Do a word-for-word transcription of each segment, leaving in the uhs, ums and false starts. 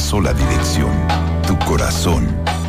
sola dirección, tu corazón.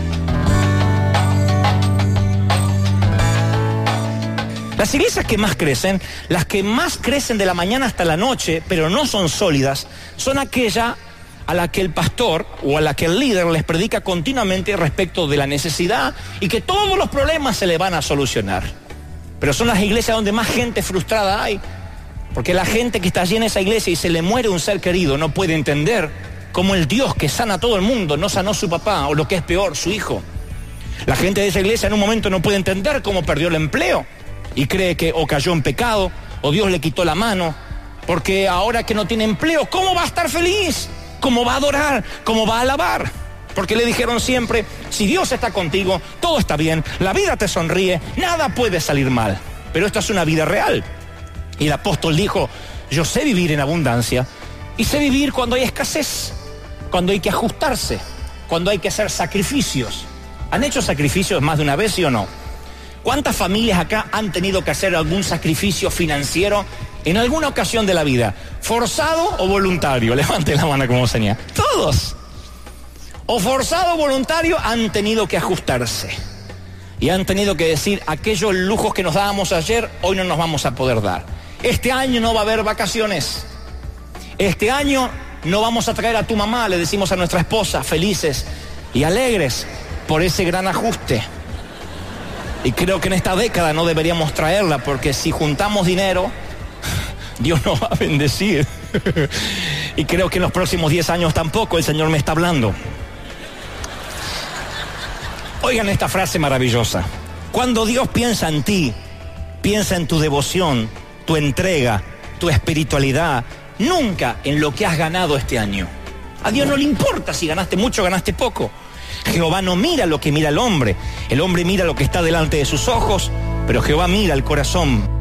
Las iglesias que más crecen, las que más crecen de la mañana hasta la noche, pero no son sólidas, son aquellas a la que el pastor o a la que el líder les predica continuamente respecto de la necesidad y que todos los problemas se le van a solucionar. Pero son las iglesias donde más gente frustrada hay, porque la gente que está allí en esa iglesia y se le muere un ser querido no puede entender cómo el Dios que sana a todo el mundo no sanó a su papá, o lo que es peor, su hijo. La gente de esa iglesia en un momento no puede entender cómo perdió el empleo y cree que o cayó en pecado o Dios le quitó la mano, porque ahora que no tiene empleo, ¿cómo va a estar feliz? ¿Cómo va a adorar? ¿Cómo va a alabar? Porque le dijeron siempre, si Dios está contigo, todo está bien, la vida te sonríe, nada puede salir mal. Pero esta es una vida real. Y el apóstol dijo, yo sé vivir en abundancia y sé vivir cuando hay escasez, cuando hay que ajustarse, cuando hay que hacer sacrificios. ¿Han hecho sacrificios más de una vez, sí o no? ¿Cuántas familias acá han tenido que hacer algún sacrificio financiero en alguna ocasión de la vida? ¿Forzado o voluntario? Levanten la mano como señal. Todos. O forzado o voluntario han tenido que ajustarse. Y han tenido que decir, aquellos lujos que nos dábamos ayer, hoy no nos vamos a poder dar. Este año no va a haber vacaciones. Este año no vamos a traer a tu mamá, le decimos a nuestra esposa, felices y alegres por ese gran ajuste. Y creo que en esta década no deberíamos traerla, porque si juntamos dinero, Dios nos va a bendecir. Y creo que en los próximos diez años tampoco, el Señor me está hablando. Oigan esta frase maravillosa. Cuando Dios piensa en ti, piensa en tu devoción, tu entrega, tu espiritualidad, nunca en lo que has ganado este año. A Dios no le importa si ganaste mucho o ganaste poco. Jehová no mira lo que mira el hombre. El hombre mira lo que está delante de sus ojos, pero Jehová mira el corazón.